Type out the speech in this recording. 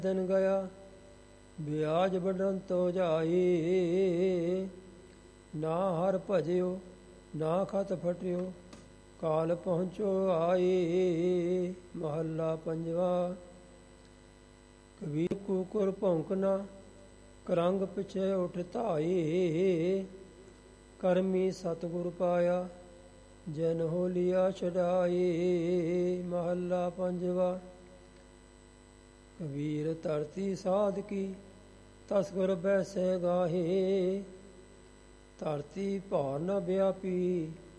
ਦਿਨ ਗਿਆ ਵਿਆਜ ਵੱਢਣ ਤੋ ਜਾਈ। ਨਾ ਹਰ ਭਜਿਓ ਨਾ ਖਤ ਫਟਿਓ ਕਾਲ ਪਹੁੰਚੋ ਆਈ। ਮਹੱਲਾ ਪੰਜਵਾ। ਕਬੀਰ ਕੂਕਰ ਭੌਂਕਣਾ ਕਰੰਗ ਪਿਛੇ ਉਠ ਧਾਈ। ਕਰਮੀ ਸਤਿਗੁਰ ਪਾਇਆ ਜਨ ਹੋਲੀਆ ਛਡਾਈ। ਮਹੱਲਾ ਪੰਜਵਾ। ਕਬੀਰ ਧਰਤੀ ਸਾਧ ਕੀ ਤਸਗੁਰ ਬੈਸੇ ਗਾਹੇ। ਧਰਤੀ ਭਾਰ ਨ ਵਿਆਪੀ